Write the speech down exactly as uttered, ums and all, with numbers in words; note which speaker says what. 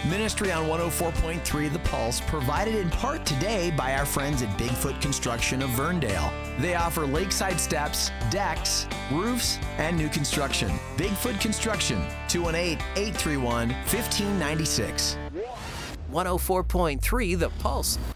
Speaker 1: Ministry on one oh four point three The Pulse, provided in part today by our friends at Bigfoot Construction of Verndale. They offer lakeside steps, decks, roofs, and new construction. Bigfoot Construction, two one eight, eight three one, one five nine six.
Speaker 2: one oh four point three The Pulse.